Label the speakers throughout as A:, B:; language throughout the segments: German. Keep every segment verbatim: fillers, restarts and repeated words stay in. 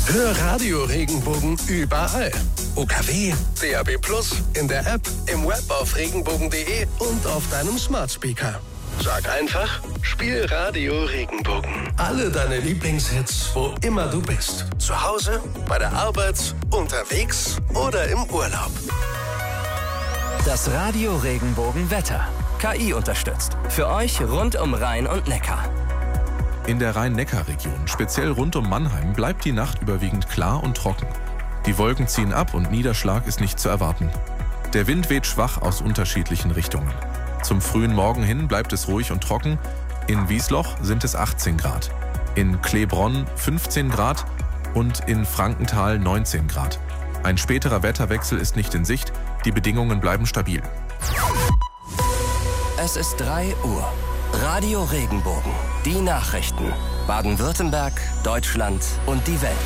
A: Hör Radio Regenbogen überall. U K W, D A B plus, in der App, im Web auf regenbogen punkt de und auf deinem Smart Speaker. Sag einfach, spiel Radio Regenbogen. Alle deine Lieblingshits, wo immer du bist. Zu Hause, bei der Arbeit, unterwegs oder im Urlaub.
B: Das Radio Regenbogen Wetter. K I unterstützt. Für euch rund um Rhein und Neckar.
C: In der Rhein-Neckar-Region, speziell rund um Mannheim, bleibt die Nacht überwiegend klar und trocken. Die Wolken ziehen ab und Niederschlag ist nicht zu erwarten. Der Wind weht schwach aus unterschiedlichen Richtungen. Zum frühen Morgen hin bleibt es ruhig und trocken. In Wiesloch sind es achtzehn Grad, in Kleebronn fünfzehn Grad und in Frankenthal neunzehn Grad. Ein späterer Wetterwechsel ist nicht in Sicht, die Bedingungen bleiben stabil.
B: Es ist drei Uhr. Radio Regenbogen. Die Nachrichten. Baden-Württemberg, Deutschland und die Welt.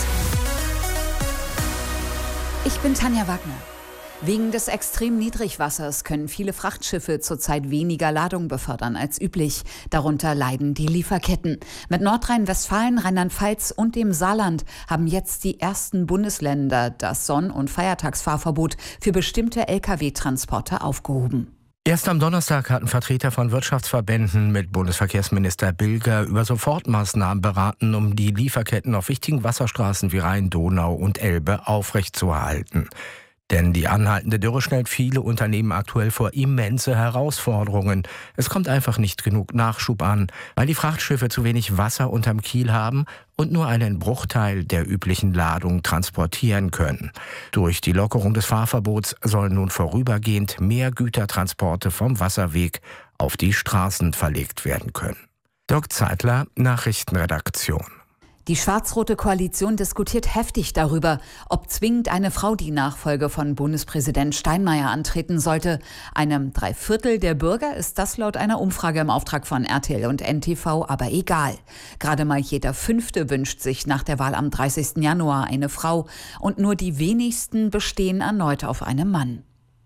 D: Ich bin Tanja Wagner. Wegen des extremen Niedrigwassers können viele Frachtschiffe zurzeit weniger Ladung befördern als üblich. Darunter leiden die Lieferketten. Mit Nordrhein-Westfalen, Rheinland-Pfalz und dem Saarland haben jetzt die ersten Bundesländer das Sonn- und Feiertagsfahrverbot für bestimmte L K W-Transporte aufgehoben.
E: Erst am Donnerstag hatten Vertreter von Wirtschaftsverbänden mit Bundesverkehrsminister Bilger über Sofortmaßnahmen beraten, um die Lieferketten auf wichtigen Wasserstraßen wie Rhein, Donau und Elbe aufrechtzuerhalten. Denn die anhaltende Dürre stellt viele Unternehmen aktuell vor immense Herausforderungen. Es kommt einfach nicht genug Nachschub an, weil die Frachtschiffe zu wenig Wasser unterm Kiel haben und nur einen Bruchteil der üblichen Ladung transportieren können. Durch die Lockerung des Fahrverbots sollen nun vorübergehend mehr Gütertransporte vom Wasserweg auf die Straßen verlegt werden können. Dirk Zeitler, Nachrichtenredaktion.
D: Die schwarz-rote Koalition diskutiert heftig darüber, ob zwingend eine Frau die Nachfolge von Bundespräsident Steinmeier antreten sollte. Einem Dreiviertel der Bürger ist das laut einer Umfrage im Auftrag von R T L und N T V aber egal. Gerade mal jeder Fünfte wünscht sich nach der Wahl am dreißigsten Januar eine Frau und nur die wenigsten bestehen erneut auf einen Mann.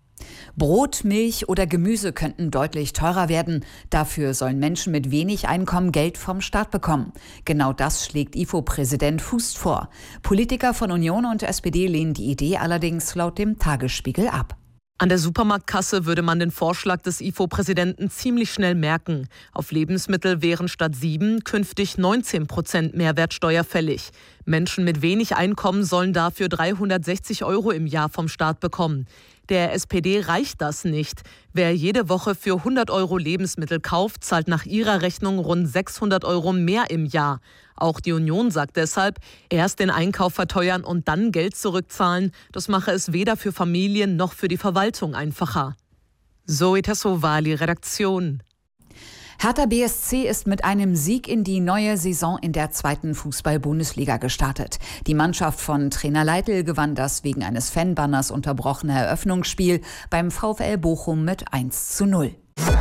D: Brot, Milch oder Gemüse könnten deutlich teurer werden. Dafür sollen Menschen mit wenig Einkommen Geld vom Staat bekommen. Genau das schlägt I F O-Präsident Fußt vor. Politiker von Union und S P D lehnen die Idee allerdings laut dem Tagesspiegel ab.
F: An der Supermarktkasse würde man den Vorschlag des I F O-Präsidenten ziemlich schnell merken. Auf Lebensmittel wären statt sieben künftig neunzehn Prozent Mehrwertsteuer fällig. Menschen mit wenig Einkommen sollen dafür dreihundertsechzig Euro im Jahr vom Staat bekommen. Der S P D reicht das nicht. Wer jede Woche für hundert Euro Lebensmittel kauft, zahlt nach ihrer Rechnung rund sechshundert Euro mehr im Jahr. Auch die Union sagt deshalb, erst den Einkauf verteuern und dann Geld zurückzahlen. Das mache es weder für Familien noch für die Verwaltung einfacher. Zoe Tassovali, Redaktion.
D: Hertha B S C ist mit einem Sieg in die neue Saison in der zweiten Fußball-Bundesliga gestartet. Die Mannschaft von Trainer Leitl gewann das wegen eines Fanbanners unterbrochene Eröffnungsspiel beim VfL Bochum mit eins zu null.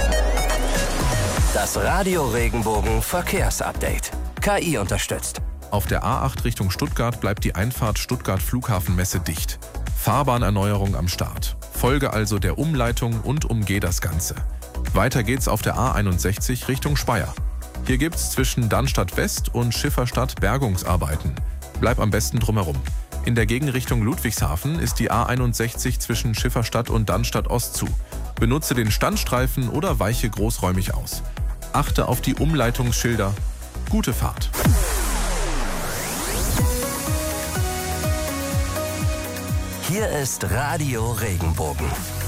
B: Das Radio Regenbogen Verkehrsupdate. K I unterstützt.
C: Auf der A acht Richtung Stuttgart bleibt die Einfahrt Stuttgart Flughafenmesse dicht. Fahrbahnerneuerung am Start. Folge also der Umleitung und umgeh das Ganze. Weiter geht's auf der A einundsechzig Richtung Speyer. Hier gibt's zwischen Dannstatt West und Schifferstadt Bergungsarbeiten. Bleib am besten drumherum. In der Gegenrichtung Ludwigshafen ist die A einundsechzig zwischen Schifferstadt und Dannstatt Ost zu. Benutze den Standstreifen oder weiche großräumig aus. Achte auf die Umleitungsschilder. Gute Fahrt.
B: Hier ist Radio Regenbogen.